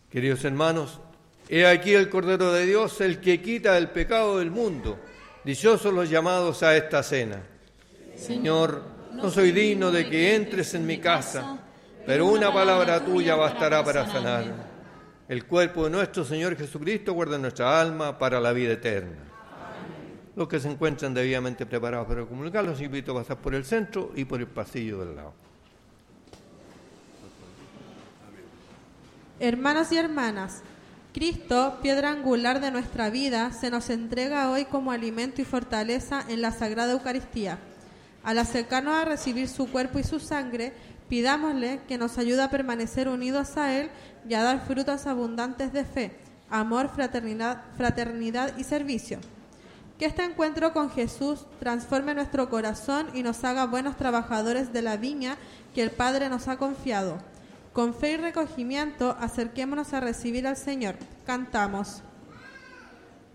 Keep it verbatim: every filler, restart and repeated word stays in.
Queridos hermanos, he aquí el Cordero de Dios, el que quita el pecado del mundo. Dichosos los llamados a esta cena. Señor, no soy digno de que entres en mi casa, pero una palabra tuya bastará para sanarme. El cuerpo de nuestro Señor Jesucristo guarda nuestra alma para la vida eterna. Los que se encuentran debidamente preparados para comulgar, los invito a pasar por el centro y por el pasillo del lado. Hermanos y hermanas, Cristo, piedra angular de nuestra vida, se nos entrega hoy como alimento y fortaleza en la Sagrada Eucaristía. Al acercarnos a recibir su cuerpo y su sangre, pidámosle que nos ayude a permanecer unidos a Él y a dar frutos abundantes de fe, amor, fraternidad, fraternidad y servicio. Que este encuentro con Jesús transforme nuestro corazón y nos haga buenos trabajadores de la viña que el Padre nos ha confiado. Con fe y recogimiento, acerquémonos a recibir al Señor. Cantamos.